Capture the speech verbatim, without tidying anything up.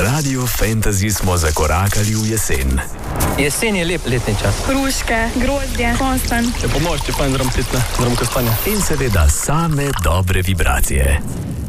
Radiu Fantasy smo zakorakali v jesen. Jesen je lep letni čas. Hruške, grozdje, konstan. Je po mošti fajn zrampitne, zramkostanje. In seveda same dobre vibracije.